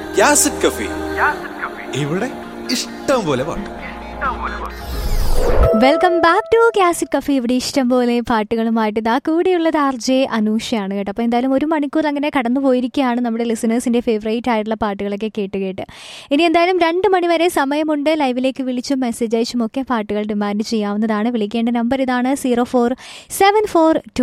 യാസിഡ് കഫി. ഇവിടെ ഇഷ്ടം പോലെ പാട്ട്. Welcome back to classic cafe. ഇവിടെ ഇഷ്ടംപോലെ പാട്ടുകളുമായിട്ട് ഇതാ കൂടെയുള്ളത് RJ അനൂഷയാണ് കേട്ടോ. അപ്പോൾ എന്തായാലും 1 മണിക്കൂർ അങ്ങനെ കടന്നു പോയിരിക്കുകയാണ് നമ്മുടെ ലിസണേഴ്സിൻ്റെ ഫേവറേറ്റ് ആയിട്ടുള്ള പാട്ടുകളൊക്കെ കേട്ട്. ഇനി എന്തായാലും 2 മണി വരെ സമയമുണ്ട്. ലൈവിലേക്ക് വിളിച്ചും മെസ്സേജ് അയച്ചും ഒക്കെ പാട്ടുകൾ ഡിമാൻഡ് ചെയ്യാവുന്നതാണ്. വിളിക്കേണ്ട നമ്പർ ഇതാണ് 0474